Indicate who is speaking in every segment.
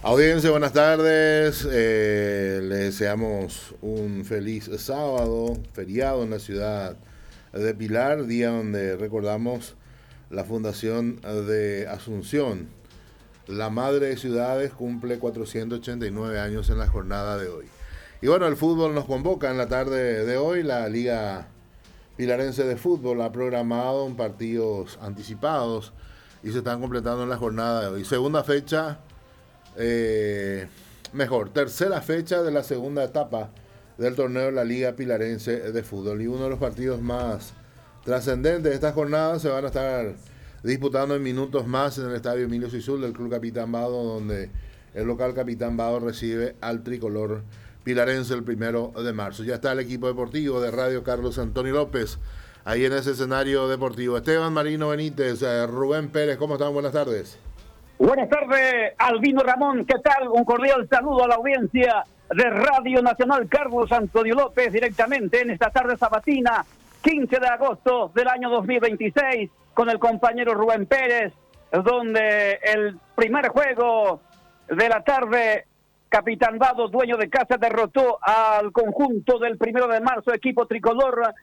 Speaker 1: Audiencia, buenas tardes. Les deseamos un feliz sábado, feriado en la ciudad de Pilar, día donde recordamos la fundación de Asunción. La madre de ciudades cumple 489 años en la jornada de hoy. Y bueno, el fútbol nos convoca en la tarde de hoy. La Liga Pilarense de Fútbol ha programado partidos anticipados y se están completando en la jornada de hoy. Segunda fecha. Tercera fecha de la segunda etapa del torneo de la Liga Pilarense de Fútbol, y uno de los partidos más trascendentes de esta jornada se van a estar disputando en minutos más en el estadio Emilio Sisul del Club Capitán Bado, donde el local Capitán Bado recibe al tricolor pilarense el 1 de marzo. Ya está el equipo deportivo de Radio Carlos Antonio López ahí en ese escenario deportivo. Esteban Marino Benítez, Rubén Pérez, ¿cómo están? Buenas tardes.
Speaker 2: Buenas tardes, Albino Ramón, ¿qué tal? Un cordial saludo a la audiencia de Radio Nacional Carlos Antonio López, directamente en esta tarde sabatina, 15 de agosto del año 2026, con el compañero Rubén Pérez, donde el primer juego de la tarde, Capitán Bado, dueño de casa, derrotó al conjunto del 1 de marzo, equipo tricolor,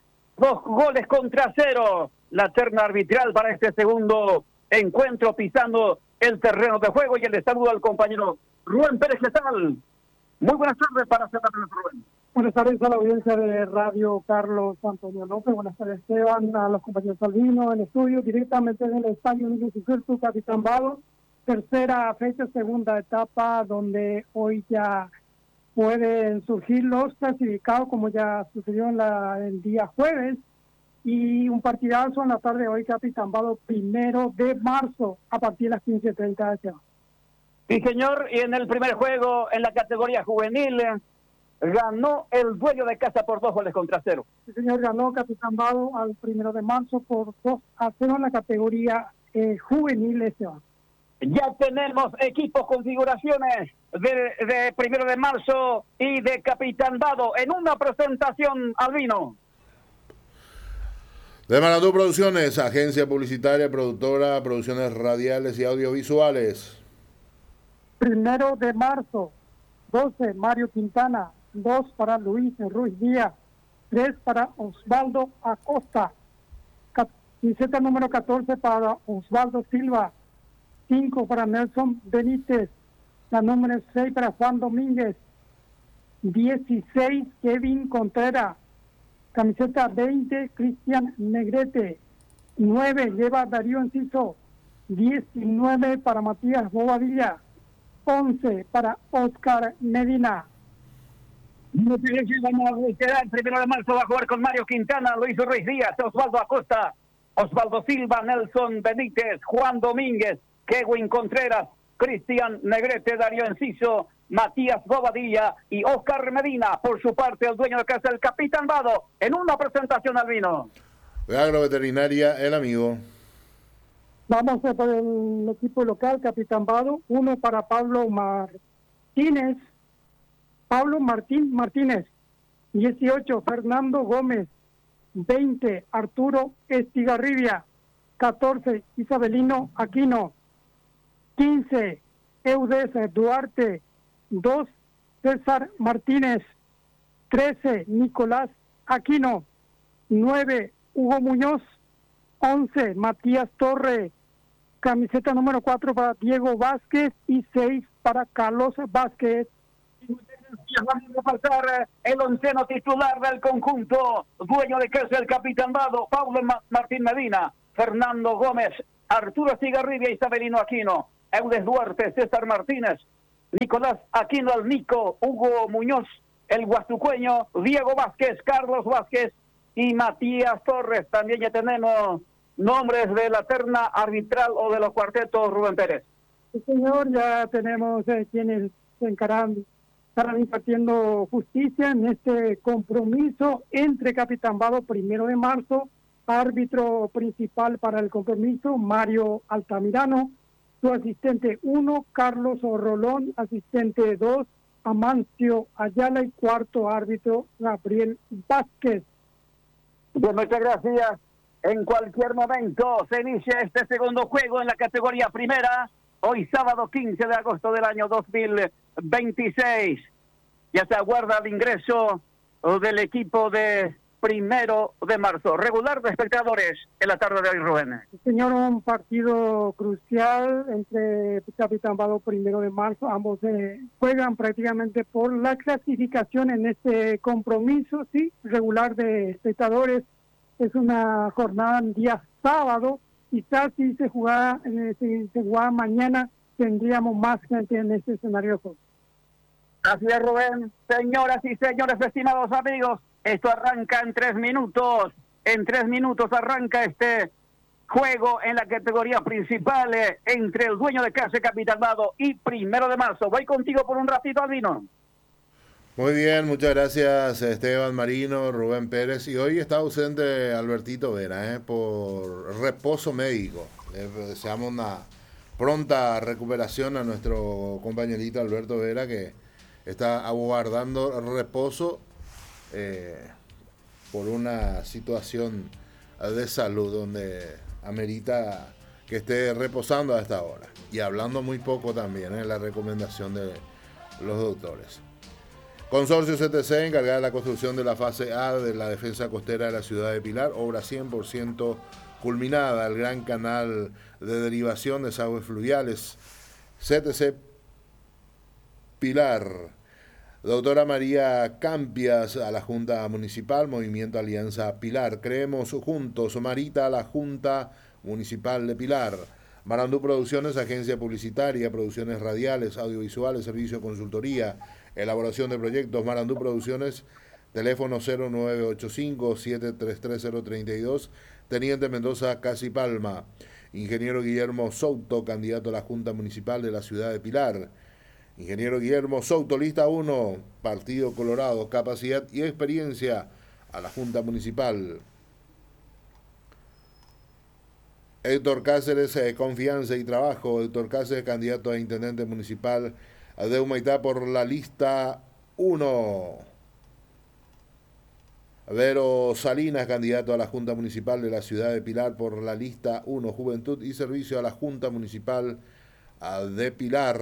Speaker 2: 2-0. La terna arbitral para este segundo encuentro, pisando el terreno de juego, y el saludo al compañero Rubén Pérez. ¿Qué tal? Muy buenas tardes para cerrar el Rubén.
Speaker 3: Buenas tardes a la audiencia de Radio Carlos Antonio López. Buenas tardes, Esteban, a los compañeros Albino en estudio, directamente en el estadio Emilio Sisul, Capitán Bado. Tercera fecha, segunda etapa, donde hoy ya pueden surgir los clasificados, como ya sucedió el día jueves. Y un partidazo en la tarde de hoy, Capitán Bado, 1 de marzo, a partir de las 15:30 de hoy.
Speaker 2: Sí, señor, y en el primer juego, en la categoría juvenil, ganó el dueño de casa por 2-0.
Speaker 3: Sí, señor, ganó Capitán Bado al 1 de marzo por 2-0 en la categoría juvenil este año.
Speaker 2: Ya tenemos equipos, configuraciones de 1 de marzo y de Capitán Bado en una presentación, Albino.
Speaker 1: De Maratón Producciones, agencia publicitaria, productora, producciones radiales y audiovisuales.
Speaker 3: 1 de marzo, 12, Mario Quintana. 2 para Luis Ruiz Díaz. 3 para Osvaldo Acosta. Camiseta número 14 para Osvaldo Silva. 5 para Nelson Benítez. La número 6 para Juan Domínguez. 16, Kevin Contreras. Camiseta 20, Cristian Negrete. 9 lleva Darío Enciso. 19 para Matías Bobadilla. 11 para Oscar Medina.
Speaker 2: Vamos a quedar el 1 de marzo, va a jugar con Mario Quintana, Luis Ruiz Díaz, Osvaldo Acosta, Osvaldo Silva, Nelson Benítez, Juan Domínguez, Kevin Contreras, Cristian Negrete, Darío Enciso, Matías Bobadilla y Oscar Medina. Por su parte, el dueño de casa, el Capitán Bado, en una presentación al vino.
Speaker 1: Agroveterinaria El Amigo.
Speaker 3: Vamos a por el equipo local, Capitán Bado. 1 para Pablo Martínez. Martínez. 18, Fernando Gómez. 20, Arturo Estigarribia. 14, Isabelino Aquino. 15, Eudes Duarte. 2, César Martínez. 13, Nicolás Aquino. 9, Hugo Muñoz. 11, Matías Torre. Camiseta número 4 para Diego Vázquez y 6 para Carlos Vázquez.
Speaker 2: Vamos a pasar el onceno titular del conjunto, dueño de casa el Capitán Bado, Pablo Martín Medina, Fernando Gómez, Arturo Estigarribia, Isabelino Aquino, Eudes Duarte, César Martínez, Nicolás Aquino, el Nico, Hugo Muñoz, el guastucueño, Diego Vázquez, Carlos Vázquez y Matías Torres. También ya tenemos nombres de la terna arbitral o de los cuartetos, Rubén Pérez.
Speaker 3: Sí, señor, ya tenemos quienes se estarán impartiendo justicia en este compromiso entre Capitán Bado, 1 de marzo, árbitro principal para el compromiso, Mario Altamirano, su asistente 1, Carlos Rolón, asistente 2, Amancio Ayala, y cuarto árbitro, Gabriel Vázquez.
Speaker 2: Bien, muchas gracias. En cualquier momento se inicia este segundo juego en la categoría primera. Hoy sábado 15 de agosto del año 2026. Ya se aguarda el ingreso del equipo de 1 de marzo. Regular de espectadores en la tarde de hoy, Rubén.
Speaker 3: Señor, un partido crucial entre Capitán Bado 1 de marzo. Ambos juegan prácticamente por la clasificación en este compromiso, sí, regular de espectadores. Es una jornada en día sábado. Quizás si se jugara mañana, tendríamos más gente en este escenario.
Speaker 2: Así es, Rubén. Señoras y señores, estimados amigos, esto arranca en 3 minutos. En 3 minutos arranca este juego en la categoría principal entre el dueño de casa, Capitán Bado, y 1 de marzo. Voy contigo por un ratito, Albino.
Speaker 1: Muy bien, muchas gracias Esteban Marino, Rubén Pérez. Y hoy está ausente Albertito Vera por reposo médico. Le deseamos una pronta recuperación a nuestro compañerito Alberto Vera, que está aguardando reposo por una situación de salud donde amerita que esté reposando a esta hora. Y hablando muy poco también en la recomendación de los doctores. Consorcio CTC, encargada de la construcción de la fase A de la defensa costera de la ciudad de Pilar, obra 100% culminada, el gran canal de derivación de desagües fluviales. CTC Pilar. Doctora María Campias a la Junta Municipal, Movimiento Alianza Pilar. Creemos juntos, Marita a la Junta Municipal de Pilar. Marandú Producciones, agencia publicitaria, producciones radiales, audiovisuales, servicio de consultoría, elaboración de proyectos. Marandú Producciones, teléfono 0985-733-032, Teniente Mendoza, Casi Palma. Ingeniero Guillermo Souto, candidato a la Junta Municipal de la ciudad de Pilar. Ingeniero Guillermo Souto, lista 1, Partido Colorado, capacidad y experiencia a la Junta Municipal. Héctor Cáceres, confianza y trabajo. Héctor Cáceres, candidato a Intendente Municipal de Humaitá por la lista 1. Vero Salinas, candidato a la Junta Municipal de la ciudad de Pilar por la lista 1, Juventud y Servicio a la Junta Municipal de Pilar.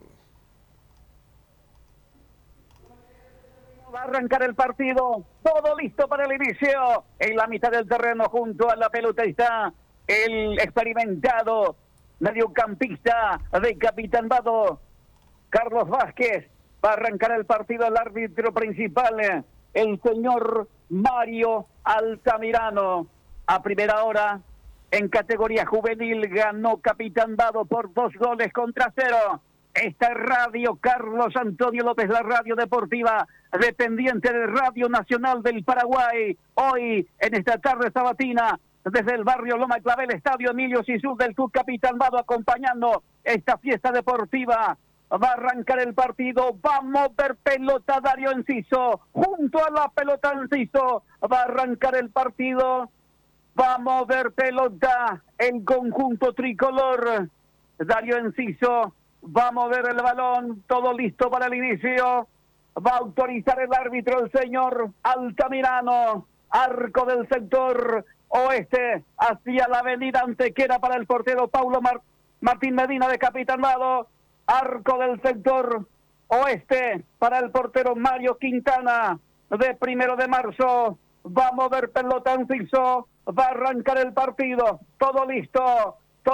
Speaker 2: Va a arrancar el partido, todo listo para el inicio. En la mitad del terreno, junto a la pelota, está el experimentado mediocampista de Capitán Bado, Carlos Vázquez. Va a arrancar el partido el árbitro principal, el señor Mario Altamirano. A primera hora, en categoría juvenil, ganó Capitán Bado por 2-0. Esta es Radio Carlos Antonio López, la radio deportiva dependiente de Radio Nacional del Paraguay. Hoy, en esta tarde sabatina, desde el barrio Loma de Clavel, Estadio Emilio Sisú del Club Capitán Bado, acompañando esta fiesta deportiva. Va a arrancar el partido, vamos a ver pelota Darío Enciso, junto a la pelota Enciso, va a arrancar el partido, vamos a ver pelota, el conjunto tricolor, Darío Enciso, vamos a ver el balón, todo listo para el inicio, va a autorizar el árbitro, el señor Altamirano, arco del sector oeste, hacia la avenida Antequera para el portero Paulo Martín Medina de Capitán Bado, arco del sector oeste para el portero Mario Quintana de 1 de marzo, vamos a ver pelota Enciso, va a arrancar el partido, todo listo,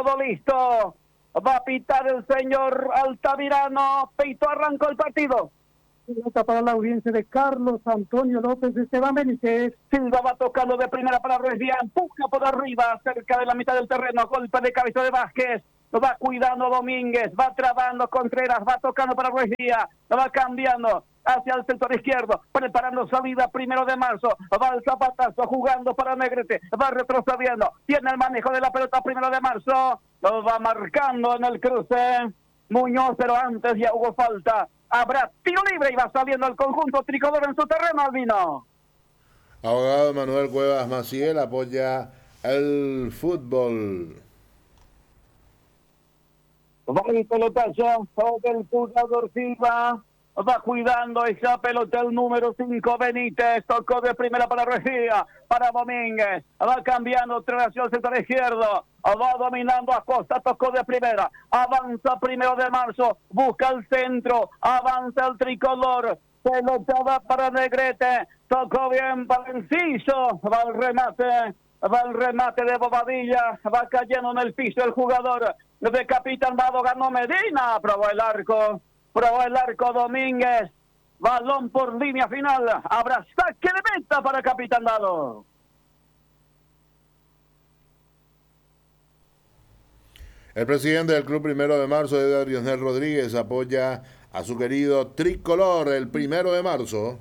Speaker 2: va a pitar el señor Altamirano, Peito, arrancó el partido.
Speaker 3: Pelota para la audiencia de Carlos Antonio López, Esteban Benítez.
Speaker 2: Silva va tocando de primera para Ruiz Díaz, empuja por arriba, cerca de la mitad del terreno, golpe de cabeza de Vázquez, lo va cuidando Domínguez, va trabando Contreras, va tocando para Ruiz Díaz, lo va cambiando hacia el sector izquierdo, preparando salida 1 de marzo, va el zapatazo, jugando para Negrete, va retrocediendo, tiene el manejo de la pelota 1 de marzo, lo va marcando en el cruce Muñoz, pero antes ya hubo falta. Habrá tiro libre y va saliendo el conjunto tricolor en su terreno, Albino.
Speaker 1: Abogado Manuel Cuevas Maciel apoya el fútbol.
Speaker 2: Va el pelotazo sobre el jugador Silva. va cuidando esa pelota el número 5 Benítez, tocó de primera para Rejía, para Domínguez, va cambiando hacia el centro izquierdo, va dominando Acosta, tocó de primera, avanza 1 de marzo, busca el centro, avanza el tricolor, pelota va para Negrete, tocó bien para Enciso, va el remate de Bobadilla, va cayendo en el piso el jugador de Capitán Vado, ganó Medina, probó el arco Domínguez, balón por línea final, habrá saque de meta para Capitán Vado.
Speaker 1: El presidente del Club 1 de Marzo, Edgar Dionel Rodríguez, apoya a su querido tricolor el 1 de marzo.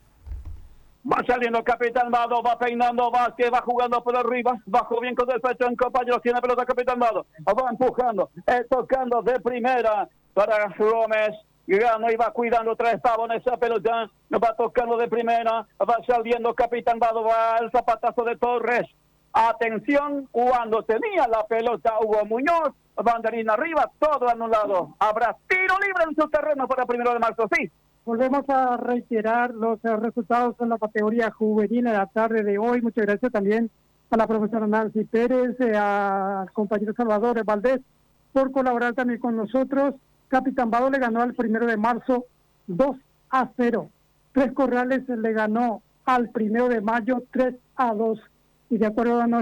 Speaker 2: Va saliendo Capitán Vado, va peinando Vázquez, va jugando por arriba, bajó bien con el pecho en compañeros, tiene pelota Capitán Vado, va empujando, tocando de primera para Gómez, Gano y va cuidando 3 pavos en esa pelota, va tocando de primera, va saliendo Capitán Vado, va el zapatazo de Torres, atención, cuando tenía la pelota Hugo Muñoz, banderín arriba, todo anulado, habrá tiro libre en su terreno para 1 de marzo, sí.
Speaker 3: Volvemos a reiterar los resultados en la categoría juvenil en la tarde de hoy. Muchas gracias también a la profesora Nancy Pérez, al compañero Salvador Valdés, por colaborar también con nosotros. Capitán Vado le ganó al 1 de marzo 2-0. Tres Corrales le ganó al 1 de mayo 3-2. Y de acuerdo a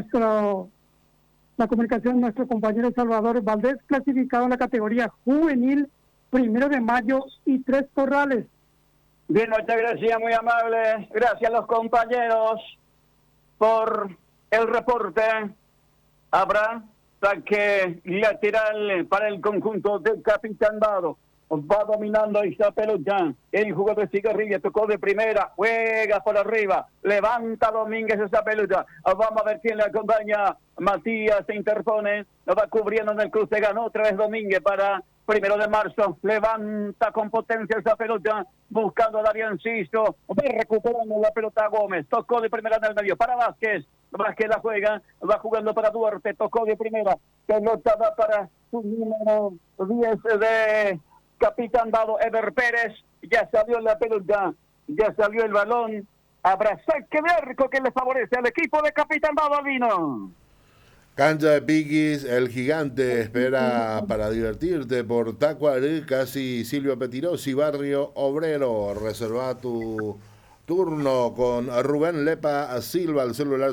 Speaker 3: la comunicación de nuestro compañero Salvador Valdés, clasificado en la categoría juvenil 1 de mayo y 3 Corrales.
Speaker 2: Bien, muchas gracias, muy amable. Gracias a los compañeros por el reporte. Habrá saque lateral para el conjunto del Capitán Vado. Va dominando esa pelota. El jugador de Cigarrilla tocó de primera, juega por arriba, levanta Domínguez esa pelota. Vamos a ver quién le acompaña. Matías se interpone, va cubriendo en el cruce, ganó otra vez Domínguez para 1 de marzo, levanta con potencia esa pelota, buscando a Darío Enciso, va recuperando la pelota Gómez, tocó de primera en el medio para Vázquez la juega, va jugando para Duarte, tocó de primera, pelota va para su número 10 de Capitán Vado, Ever Pérez, ya salió la pelota, ya salió el balón, habrá saque de arco que le favorece al equipo de Capitán Vado Albino.
Speaker 1: Cancha de Piquis, el Gigante espera para divertirte por Tacuarí, casi Silvio Petirosi, Barrio Obrero. Reserva tu turno con Rubén Lepa Silva al celular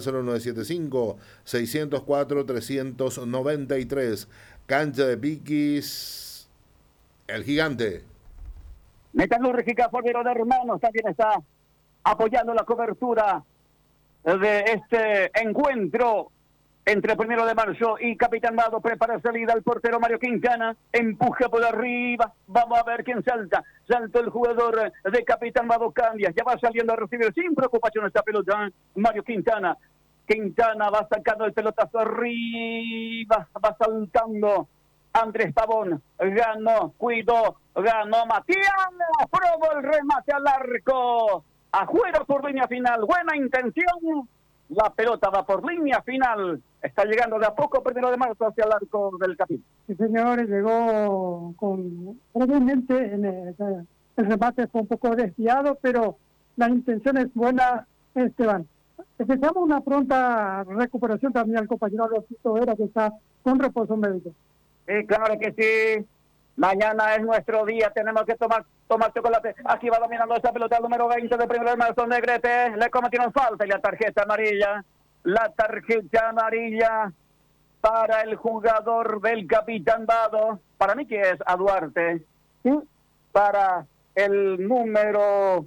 Speaker 1: 0975-604-393. Cancha de Piquis, el Gigante.
Speaker 2: Metalúrgica Forero de Hermanos también está apoyando la cobertura de este encuentro entre 1 de marzo y Capitán Vado. Prepara salida el portero Mario Quintana, empuja por arriba, vamos a ver quién salta el jugador de Capitán Vado, cambia, ya va saliendo a recibir sin preocupación esta pelota Mario Quintana va sacando el pelotazo arriba, va saltando Andrés Pavón, ganó Matías, probó el remate al arco, afuera por línea final, buena intención. La pelota va por línea final. Está llegando de a poco 1 de marzo hacia el arco del Capitán.
Speaker 3: Sí, señores, llegó probablemente el remate fue un poco desviado, pero la intención es buena, Esteban. Deseamos una pronta recuperación también al compañero Alberto Vera, que está con reposo médico.
Speaker 2: Sí, claro que sí. Mañana es nuestro día, tenemos que tomar chocolate. Aquí va dominando esa pelota el número 20 de 1 de marzo, Negrete. Le cometieron falta y la tarjeta amarilla. La tarjeta amarilla para el jugador del Capitán Vado. Para mí que es a Duarte. ¿Sí? Para el número...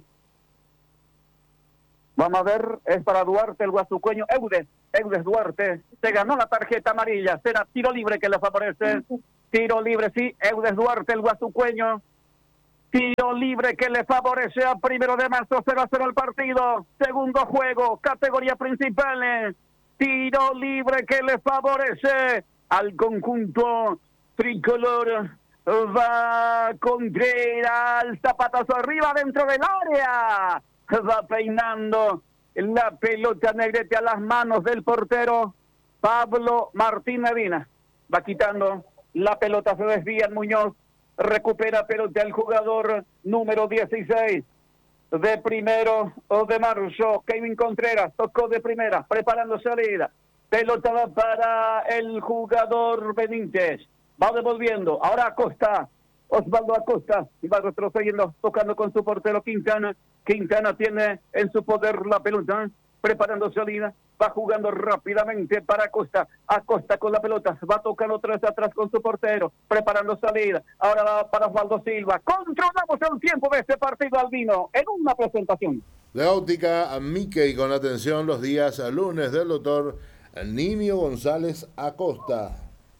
Speaker 2: Vamos a ver, es para Duarte, el guasucueño. Eudes Duarte. Se ganó la tarjeta amarilla. Será tiro libre que le favorece. Tiro libre, sí, Eudes Duarte, el guasucueño. Tiro libre que le favorece a 1 de marzo, 0-0 el partido. Segundo juego, categoría principal. Tiro libre que le favorece al conjunto tricolor. Va Contreras, zapatazo arriba dentro del área. Va peinando la pelota Negrete a las manos del portero Pablo Martín Medina. Va quitando la pelota, se desvía Muñoz. recupera pelota el jugador número 16 de primero de marzo, Kevin Contreras, tocó de primera, preparando salida, pelota va para el jugador Benítez, va devolviendo, ahora Acosta, Osvaldo Acosta, y va retrocediendo, tocando con su portero Quintana. Quintana tiene en su poder la pelota, preparando salida, va jugando rápidamente para Acosta. Acosta con la pelota, va tocando otra vez atrás con su portero, preparando salida. Ahora va para Osvaldo Silva. Controlamos el tiempo de este partido, Albino, en una presentación
Speaker 1: de Óptica Mickey, con atención los días lunes del doctor Nimio González Acosta.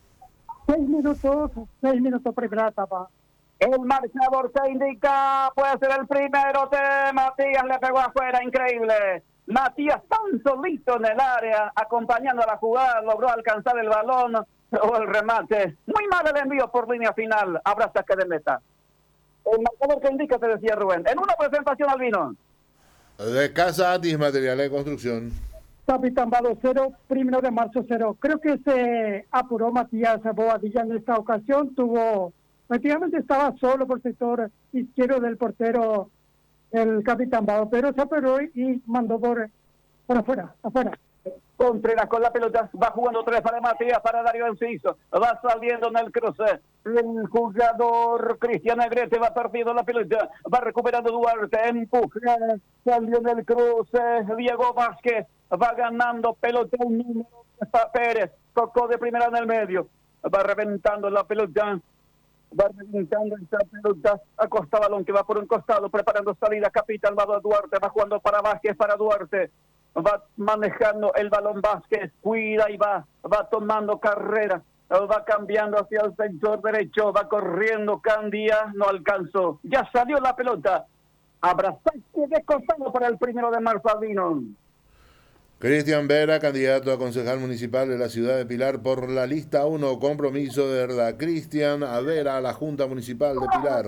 Speaker 3: 6 minutos primera etapa.
Speaker 2: El marcador se indica, puede ser el primero de Matías, le pegó afuera, increíble. Matías tan solito en el área, acompañando a la jugada, logró alcanzar el balón, o el remate. Muy mal el envío por línea final, habrá saque de meta. El marcador que indica, te decía Rubén, en una presentación, Albino.
Speaker 1: De Casa Atis, materiales de construcción.
Speaker 3: Capitán Vado 0, 1 de marzo 0. Creo que se apuró Matías Bobadilla en esta ocasión, prácticamente estaba solo por el sector izquierdo del portero el Capitán Vado, pero se apuró y mandó por afuera.
Speaker 2: Contreras con la pelota, va jugando otra vez para Matías, para Darío Enciso, va saliendo en el cruce, el jugador Cristian Negrete va perdiendo la pelota, va recuperando Duarte, empuja, salió en el cruce, Diego Vázquez, va ganando pelota el número de Pérez, tocó de primera en el medio, va reventando la pelota, va reventando esa pelota, Acosta balón que va por un costado, preparando salida, Capitán Vado Duarte, va jugando para Vázquez, para Duarte, va manejando el balón Vázquez, cuida y va tomando carrera, va cambiando hacia el sector derecho, va corriendo Candia, no alcanzó, ya salió la pelota, habrá saque de costado para el 1 de marzo, Albino.
Speaker 1: Cristian Vera, candidato a concejal municipal de la ciudad de Pilar por la lista 1, compromiso de verdad. Cristian Vera a la Junta Municipal de Pilar.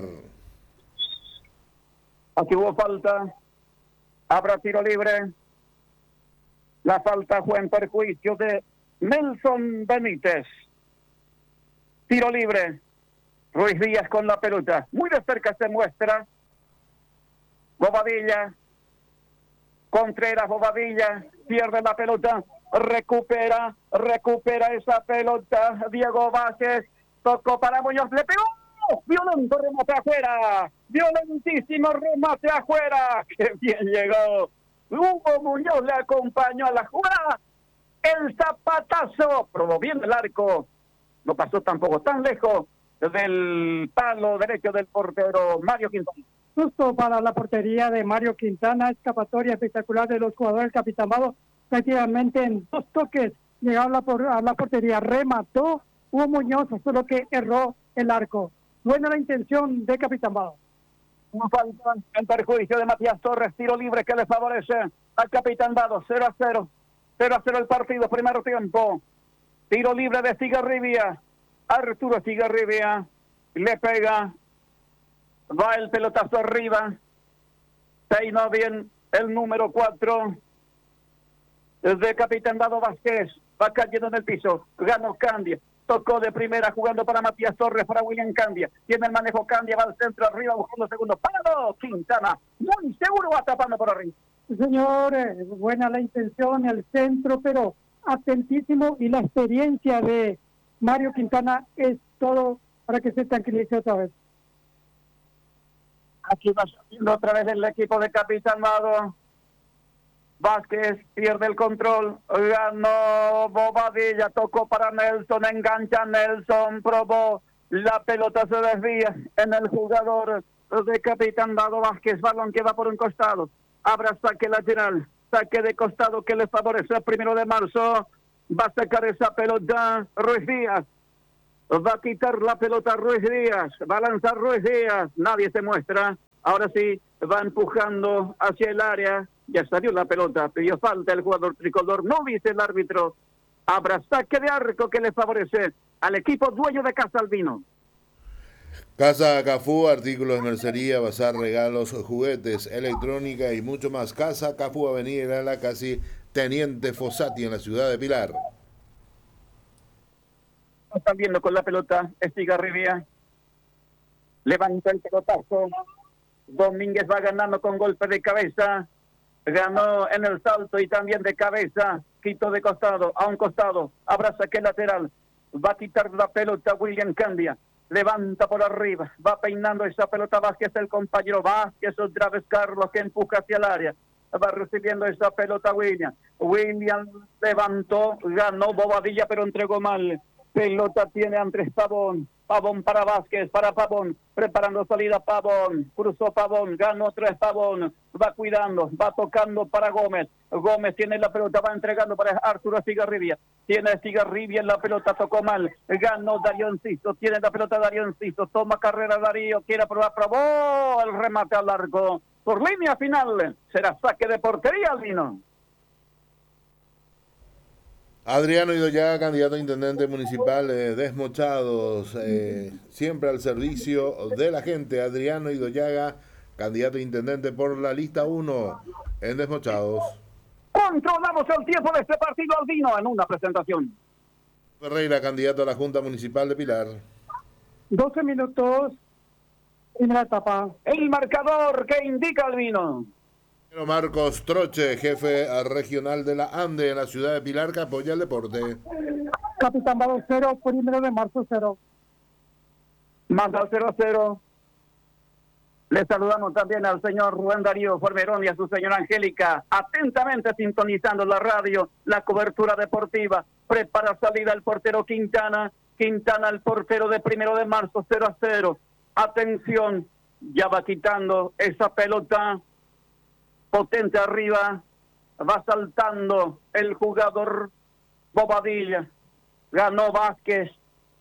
Speaker 2: Aquí hubo falta, habrá tiro libre. La falta fue en perjuicio de Nelson Benítez. Tiro libre. Ruiz Díaz con la pelota. Muy de cerca se muestra. Bobadilla. Contreras, Bobadilla. Pierde la pelota. Recupera esa pelota. Diego Vázquez. Tocó para Muñoz. Le pegó. Violento remate afuera. Violentísimo remate afuera. ¡Qué bien llegó! Hugo Muñoz le acompañó a la jugada. El zapatazo probó bien el arco. No pasó tampoco tan lejos del palo derecho del portero Mario Quintana.
Speaker 3: Justo para la portería de Mario Quintana, escapatoria espectacular de los jugadores del Capitán Vado. Prácticamente en 2 toques llegó a la portería, remató Hugo Muñoz, solo que erró el arco. Buena la intención de Capitán Vado.
Speaker 2: Una falta en perjuicio de Matías Torres, tiro libre que le favorece al Capitán Vado, 0-0. 0-0 el partido, primer tiempo. Tiro libre de Cigarribia. Arturo Cigarribia le pega. Va el pelotazo arriba. Peinó bien el número 4 de Capitán Vado Vázquez. Va cayendo en el piso. Ganó Candia. Tocó de primera jugando para Matías Torres, para William Candia. Tiene el manejo Candia, va al centro arriba buscando segundo. ¡Palo! Quintana. Muy seguro va tapando por arriba.
Speaker 3: Señor, buena la intención, el centro, pero atentísimo, y la experiencia de Mario Quintana es todo para que se tranquilice otra vez.
Speaker 2: Aquí va saliendo otra vez el equipo de Capitán Vado. Vázquez pierde el control, ganó Bobadilla, tocó para Nelson, engancha Nelson, probó, la pelota se desvía en el jugador de Capitán Vado Vázquez, balón que va por un costado, habrá saque lateral, saque de costado que le favorece el 1 de marzo, va a sacar esa pelota Ruiz Díaz, va a quitar la pelota Ruiz Díaz, va a lanzar Ruiz Díaz, nadie se muestra, ahora sí, va empujando hacia el área, ya salió la pelota, pidió falta el jugador tricolor, no dice el árbitro, habrá saque de arco que le favorece al equipo dueño de Casa Albino.
Speaker 1: Casa Cafú, artículos de mercería, bazar, regalos, juguetes, electrónica y mucho más. Casa Cafú, Avenida La Casi, Teniente Fossati en la ciudad de Pilar.
Speaker 2: Están viendo con la pelota Estigarribia. levanta el pelotazo. Domínguez va ganando con golpe de cabeza. Ganó en el salto y también de cabeza. Quito de costado, a un costado. Abraza que lateral. Va a quitar la pelota William Candia. Levanta por arriba. Va peinando esa pelota Vázquez, el compañero Vázquez. Otra vez Carlos que empuja hacia el área. Va recibiendo esa pelota William. William levantó, ganó Bobadilla, pero entregó mal. Pelota tiene Andrés Pavón. Pavón para Vázquez, para Pavón, preparando salida Pavón, cruzó Pavón, ganó otra vez Pavón, va cuidando, va tocando para Gómez. Gómez tiene la pelota, va entregando para Arturo Estigarribia. Tiene Estigarribia en la pelota, tocó mal, ganó Darío Enciso, tiene la pelota Darío Enciso, toma carrera Darío, quiere probar, probó el remate al largo. Por línea final, será saque de portería, Albino.
Speaker 1: Adriano Idoyaga, candidato a intendente municipal de Desmochados, siempre al servicio de la gente. Adriano Idoyaga, candidato a intendente por la lista 1 en Desmochados.
Speaker 2: Controlamos el tiempo de este partido, Albino, en una presentación.
Speaker 1: Ferreira, candidato a la Junta Municipal de Pilar.
Speaker 3: 12 minutos, primera etapa.
Speaker 2: El marcador que indica, Albino.
Speaker 1: Marcos Troche, jefe regional de la ANDE en la ciudad de Pilar, que apoya el deporte.
Speaker 3: Capitán Vado 0, 1 de marzo 0.
Speaker 2: Manda 0-0. Le saludamos también al señor Rubén Darío Formerón y a su señora Angélica, atentamente sintonizando la radio, la cobertura deportiva. Prepara salida el portero Quintana. Quintana, el portero de 1 de marzo, 0-0. Atención, ya va quitando esa pelota. Potente arriba, va saltando el jugador Bobadilla, ganó Vázquez,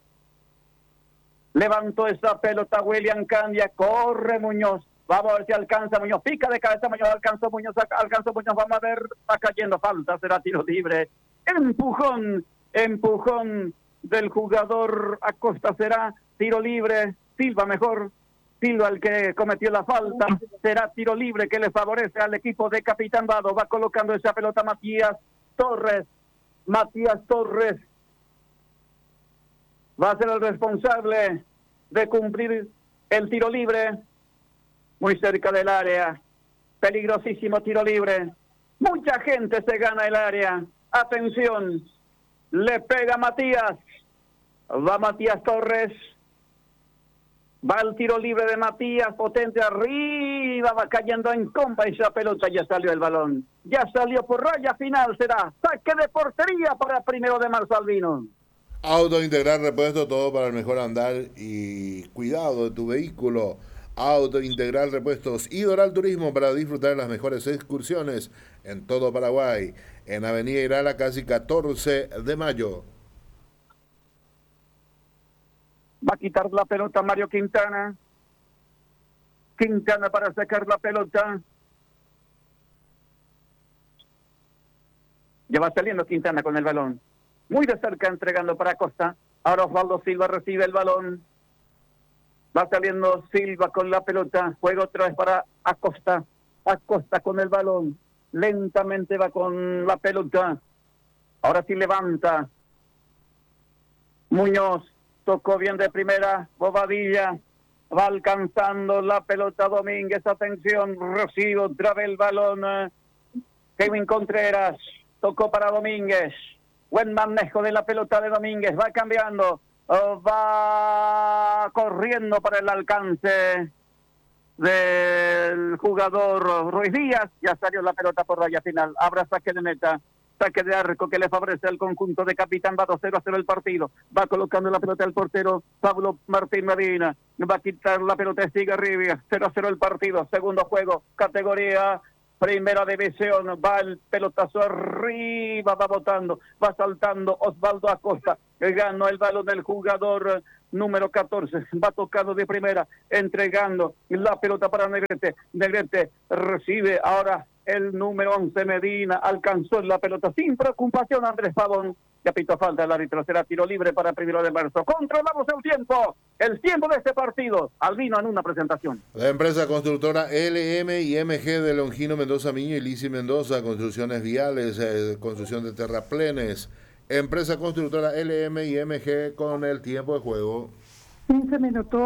Speaker 2: levantó esa pelota William Candia, corre Muñoz, vamos a ver si alcanza Muñoz, pica de cabeza Muñoz, alcanzó Muñoz, vamos a ver, va cayendo, falta, será tiro libre, empujón del jugador Acosta, será tiro libre, Silva mejor. Silva el que cometió la falta, será tiro libre que le favorece al equipo de Capitán Vado. Va colocando esa pelota Matías Torres va a ser el responsable de cumplir el tiro libre, muy cerca del área, peligrosísimo tiro libre, mucha gente se gana el área, atención, le pega Matías, va Matías Torres. Va el tiro libre de Matías, potente arriba, va cayendo en comba esa pelota, ya salió el balón. Ya salió por raya final, será saque de portería para 1 de marzo, Albino.
Speaker 1: Auto Integral Repuesto, todo para el mejor andar y cuidado de tu vehículo. Auto Integral Repuestos y Doral Turismo para disfrutar de las mejores excursiones en todo Paraguay. En Avenida Irala, casi 14 de mayo.
Speaker 2: Va a quitar la pelota Mario Quintana. Quintana para sacar la pelota. Ya va saliendo Quintana con el balón. Muy de cerca entregando para Acosta. Ahora Osvaldo Silva recibe el balón. Va saliendo Silva con la pelota. Juega otra vez para Acosta. Acosta con el balón. Lentamente va con la pelota. Ahora sí levanta. Muñoz. Tocó bien de primera, Bobadilla, va alcanzando la pelota Domínguez, atención, recibe otra vez el balón, Kevin Contreras, tocó para Domínguez, buen manejo de la pelota de Domínguez, va cambiando, va corriendo para el alcance del jugador Ruiz Díaz, ya salió la pelota por raya final, habrá saque de meta. Saque de arco que le favorece al conjunto de Capitán Vado, 0-0 el partido. Va colocando la pelota el portero Pablo Martín Medina. Va a quitar la pelota Estigarribia. 0-0 el partido. Segundo juego, categoría Primera División. Va el pelotazo arriba, va botando, va saltando Osvaldo Acosta. Ganó el balón del jugador número 14. Va tocando de primera, entregando la pelota para Negrete. Negrete recibe ahora el número 11 Medina, alcanzó la pelota sin preocupación Andrés Pavón, que pitó falta el árbitro, será tiro libre para 1 de marzo. Controlamos el tiempo de este partido. Albino en una presentación.
Speaker 1: La empresa constructora LM y MG de Longino Mendoza Miño y Lisi Mendoza, construcciones viales, construcción de terraplenes. Empresa constructora LM y MG con el tiempo de juego.
Speaker 3: 15 minutos,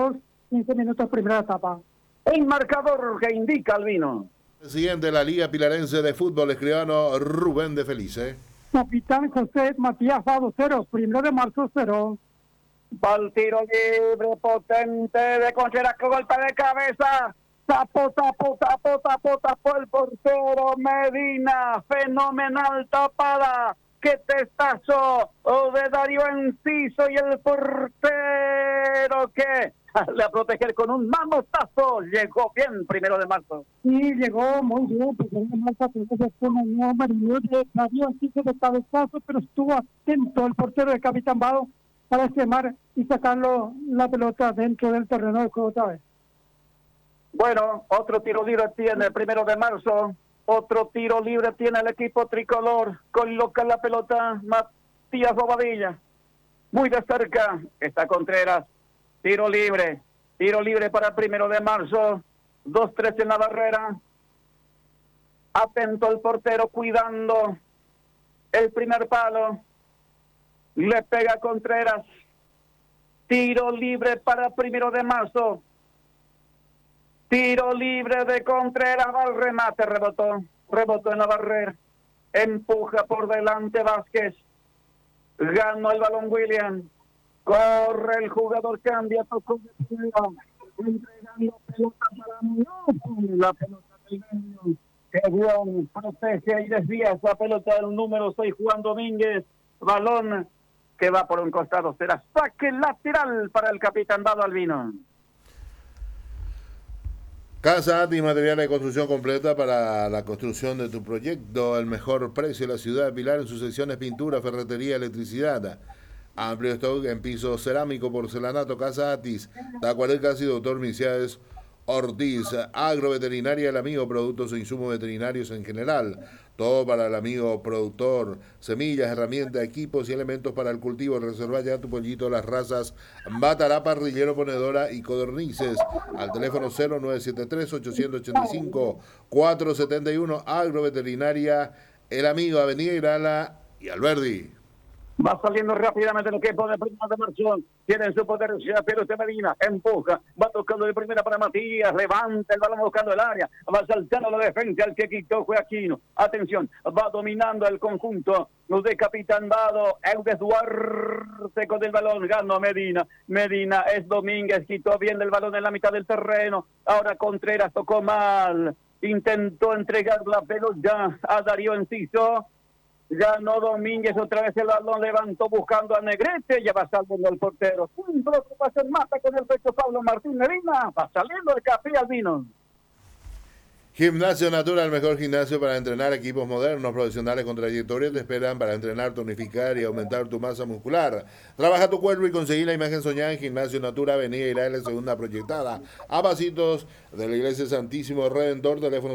Speaker 3: 15 minutos primera etapa.
Speaker 2: El marcador que indica Albino.
Speaker 1: Presidente de la Liga Pilarense de Fútbol, escribano Rubén de Felice.
Speaker 3: Capitán José Matías Vado 0, 1 de marzo 0.
Speaker 2: Va el tiro libre potente de Contreras con golpe de cabeza. Tapó el portero Medina. Fenomenal tapada. ¡Qué testazo de Darío Enciso! Y el portero que le a proteger con un manotazo. Llegó bien 1 de marzo.
Speaker 3: Sí, llegó muy bien, porque el marzo después no Marinero de Darío Enciso de cabezazo, pero estuvo atento el portero de Capitán Vado para esquemar y sacarlo la pelota dentro del terreno de juego otra vez.
Speaker 2: Bueno, otro tiro libre tiene el 1 de marzo. Otro tiro libre tiene el equipo tricolor. Coloca la pelota Matías Bobadilla. Muy de cerca está Contreras. Tiro libre para el 1 de marzo. 2-3 en la barrera. Atento el portero cuidando el primer palo. Le pega Contreras. Tiro libre para el 1 de marzo. Tiro libre de Contreras, va al remate, rebotó en la barrera, empuja por delante Vázquez, ganó el balón William, corre el jugador, cambia, tocó de primera, entregando pelota para Muñoz, la pelota del medio, que bien protege y desvía esa pelota del número 6, Juan Domínguez, balón que va por un costado, será saque lateral para el capitán Dado Albino.
Speaker 1: Casa Atis, materiales de construcción completa para la construcción de tu proyecto. El mejor precio de la ciudad de Pilar en sus secciones pintura, ferretería, electricidad. Amplio stock en piso cerámico, porcelanato. Casa Atis, Tacuarecas y Doctor Misiades Ortiz. Agroveterinaria El Amigo, productos e insumos veterinarios en general. Todo para el amigo productor. Semillas, herramientas, equipos y elementos para el cultivo. Reserva ya tu pollito, las razas Batará, Parrillero, Ponedora y Codornices. Al teléfono 0973-885-471. Agroveterinaria El Amigo, Avenida Irala y Alberdi.
Speaker 2: Va saliendo rápidamente el equipo de 1 de marzo. Tiene su potencia, pero este Medina empuja. Va tocando de primera para Matías. Levanta el balón buscando el área. Va saltando la defensa. El que quitó fue Aquino. Atención. Va dominando el conjunto de Capitán Dado. Eudes Duarte con el balón. Ganó Medina. Medina es Domínguez. Quitó bien el balón en la mitad del terreno. Ahora Contreras tocó mal. Intentó entregar la pelota a Darío Enciso. Ganó Domínguez, otra vez el balón levantó buscando a Negrete, ya va saliendo el portero. Un bloque para hacer mata con el pecho Pablo Martín Medina, va saliendo el café Albino.
Speaker 1: Gimnasio Natura, el mejor gimnasio para entrenar. Equipos modernos, profesionales con trayectoria te esperan para entrenar, tonificar y aumentar tu masa muscular. Trabaja tu cuerpo y conseguir la imagen soñada en Gimnasio Natura, Avenida Irala, segunda proyectada, a pasitos de la Iglesia Santísimo Redentor, teléfono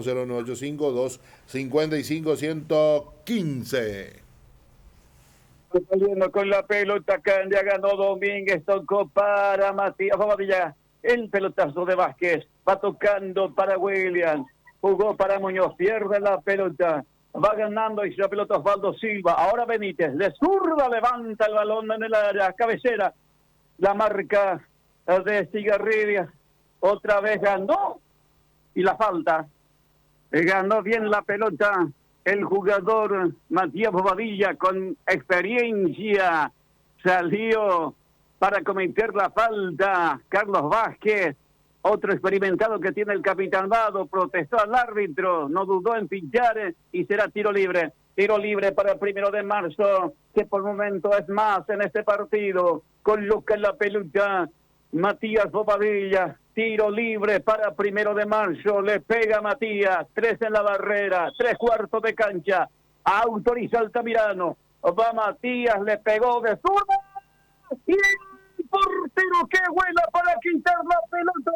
Speaker 1: 0985-255-115.
Speaker 2: Saliendo con la pelota, ya ganó Domínguez, tocó para Matías Bobadilla. El pelotazo de Vázquez, va tocando para William. Jugó para Muñoz, pierde la pelota, va ganando y la pelota Osvaldo Silva. Ahora Benítez, de zurda levanta el balón en el área, cabecera. La marca de Cigarribia, otra vez ganó y la falta. Ganó bien la pelota el jugador Matías Bobadilla con experiencia. Salió para cometer la falta Carlos Vázquez. Otro experimentado que tiene el capitán Dado, protestó al árbitro, no dudó en pinchar y será tiro libre. Tiro libre para el 1 de marzo, que por momento es más en este partido. Coloca la pelota Matías Bobadilla. Tiro libre para 1 de marzo, le pega Matías. 3 en la barrera, 3/4 de cancha. Autoriza Altamirano. Va Matías, le pegó de zurda. Y el portero que vuela para quitar la pelota.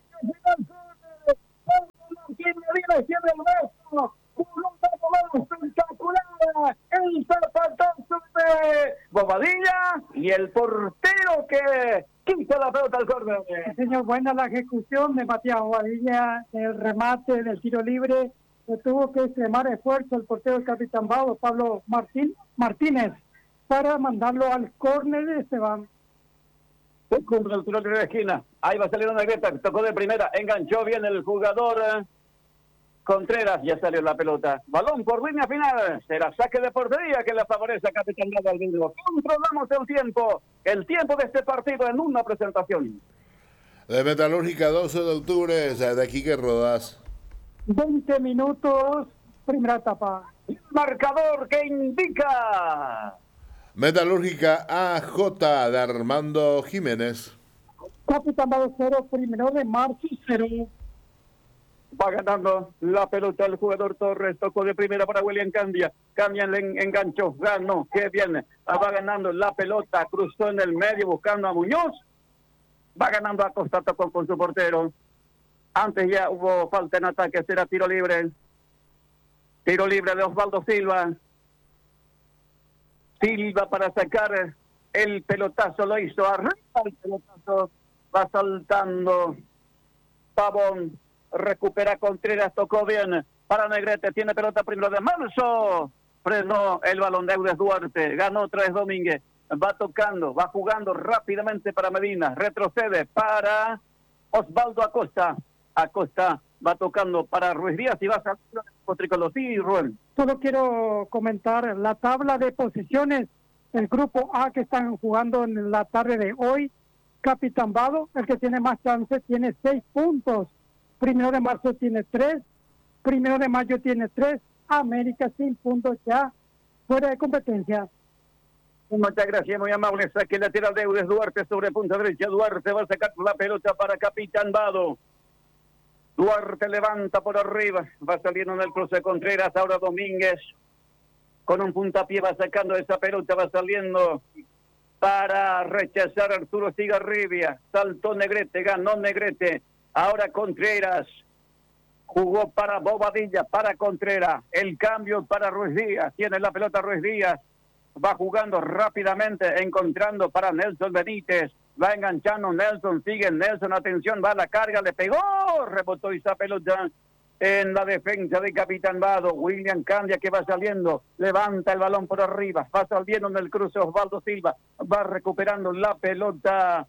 Speaker 2: Tiene el beso. Un espectacular. El zapatazo de Bobadilla y el portero que quita la pelota al córner.
Speaker 3: Señor, buena la ejecución de Matías Bobadilla, el remate del tiro libre. Se tuvo que extremar esfuerzo el portero del Capitán Vado, Pablo Martínez, para mandarlo al córner de Esteban.
Speaker 2: Se cumple el tiro de la esquina. Ahí va a salir una grieta. Tocó de primera. Enganchó bien el jugador Contreras. Ya salió la pelota. Balón por línea final. Será saque de portería que la favorece a Capitán Albino. Controlamos el tiempo. El tiempo de este partido en una presentación.
Speaker 1: De Metalúrgica, 12 de octubre, de aquí que rodas.
Speaker 3: 20 minutos, primera etapa.
Speaker 2: El marcador que indica.
Speaker 1: Metalúrgica AJ de Armando Jiménez.
Speaker 3: Capitán Vado 0, 1 de marzo 0.
Speaker 2: Va ganando la pelota el jugador Torres. Tocó de primera para William Candia. Candia le enganchó. Ganó. Qué bien. Va ganando la pelota. Cruzó en el medio buscando a Muñoz. Va ganando Acosta. Tocó con su portero. Antes ya hubo falta en ataque. Será tiro libre. Tiro libre de Osvaldo Silva. Silva para sacar el pelotazo. Lo hizo arriba el pelotazo. Va saltando Pavón. Recupera Contreras, tocó bien para Negrete, tiene pelota primero de marzo, frenó el balón de Eudes Duarte, ganó otra vez Domínguez, va tocando, va jugando rápidamente para Medina, retrocede para Osvaldo Acosta, Acosta va tocando para Ruiz Díaz y va a salir el tricolor. Sí, Rubén.
Speaker 3: Solo quiero comentar la tabla de posiciones, el grupo A que están jugando en la tarde de hoy. Capitán Vado, el que tiene más chances, tiene 6 puntos. 1 de marzo tiene 3, 1 de mayo tiene 3, América sin puntos ya fuera de competencia.
Speaker 2: Muchas gracias, muy amable. Saque lateral de Eudes Duarte sobre punta derecha. Duarte va a sacar la pelota para Capitán Vado. Duarte levanta por arriba, va saliendo en el cruce Contreras, ahora Domínguez. Con un puntapié va sacando esa pelota, va saliendo para rechazar Arturo Stigarribia. Saltó Negrete, ganó Negrete. Ahora Contreras jugó para Bobadilla, para Contreras. El cambio para Ruiz Díaz. Tiene la pelota Ruiz Díaz. Va jugando rápidamente, encontrando para Nelson Benítez. Va enganchando Nelson, sigue Nelson. Atención, va a la carga, le pegó. Rebotó esa pelota en la defensa de Capitán Vado. William Candia que va saliendo. Levanta el balón por arriba. Va saliendo en el cruce Osvaldo Silva. Va recuperando la pelota.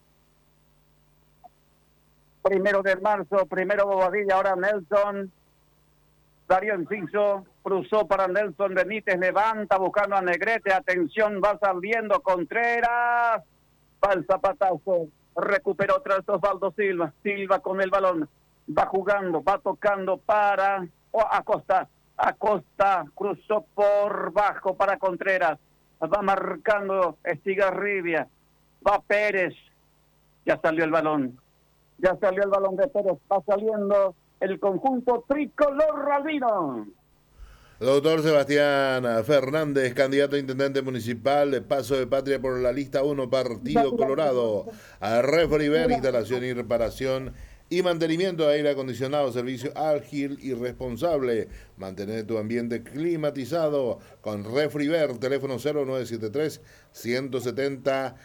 Speaker 2: 1 de marzo, primero Bobadilla, ahora Nelson. Darío Enciso, cruzó para Nelson Benítez, levanta buscando a Negrete, atención, va saliendo Contreras. Va el zapatazo, recuperó otra vez Osvaldo Silva. Silva con el balón, va jugando, va tocando para Acosta. Acosta cruzó por bajo para Contreras. Va marcando Estigarribia. Va Pérez. Ya salió el balón. Ya salió el balón de Pérez, va saliendo el conjunto tricolor albino.
Speaker 1: Doctor Sebastián Fernández, candidato a intendente municipal de Paso de Patria por la lista 1, Partido Colorado. A Refriver, instalación y reparación y mantenimiento de aire acondicionado, servicio ágil y responsable. Mantener tu ambiente climatizado con Refriver, teléfono 0973 170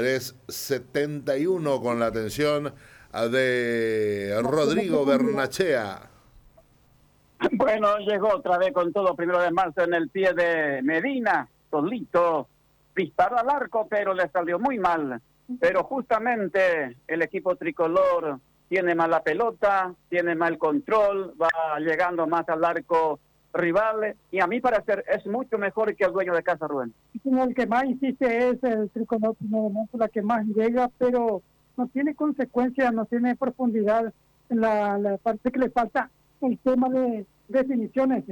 Speaker 1: 371 con la atención de Rodrigo Bernachea.
Speaker 2: Bueno, llegó otra vez con todo 1 de marzo en el pie de Medina, solito, disparó al arco, pero le salió muy mal. Pero justamente el equipo tricolor tiene mala pelota, tiene mal control, va llegando más al arco rival, y a mí parecer es mucho mejor que el dueño de casa, Rubén.
Speaker 3: El que más insiste es el tricolor, 1 de marzo, la que más llega, pero no tiene consecuencias, no tiene profundidad en la parte que le falta el tema de definiciones.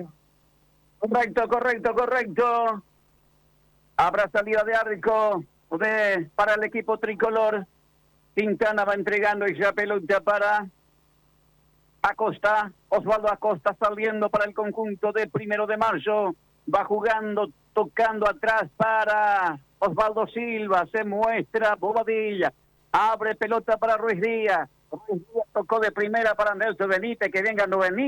Speaker 2: Correcto. Habrá salida de arco para el equipo tricolor. Quintana va entregando esa pelota para Acosta. Osvaldo Acosta saliendo para el conjunto de 1 de marzo. Va jugando, tocando atrás para Osvaldo Silva. Se muestra Bobadilla. Abre pelota para Ruiz Díaz. Ruiz Díaz tocó de primera para Nelson Benítez, que venga Benítez.